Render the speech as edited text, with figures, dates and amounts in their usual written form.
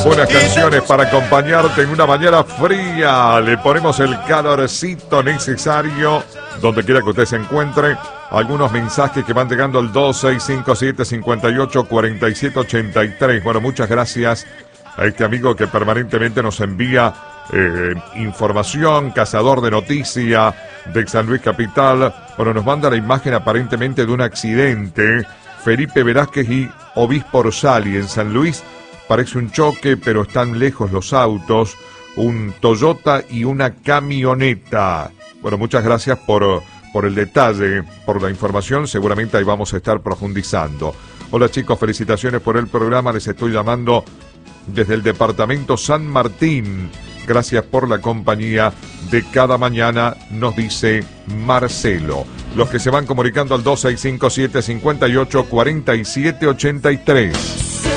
buenas canciones para acompañarte en una mañana fría. Le ponemos el calorcito necesario donde quiera que usted se encuentre. Algunos mensajes que van llegando al 2657-584783. Bueno, muchas gracias a este amigo que permanentemente nos envía información, cazador de noticia de San Luis Capital. Bueno, nos manda la imagen aparentemente de un accidente. Felipe Velázquez y Obispo Orsali en San Luis. Parece un choque, pero están lejos los autos. Un Toyota y una camioneta. Bueno, muchas gracias por el detalle, por la información. Seguramente ahí vamos a estar profundizando. Hola chicos, felicitaciones por el programa. Les estoy llamando desde el departamento San Martín. Gracias por la compañía de cada mañana, nos dice Marcelo. Los que se van comunicando al 2657-584783.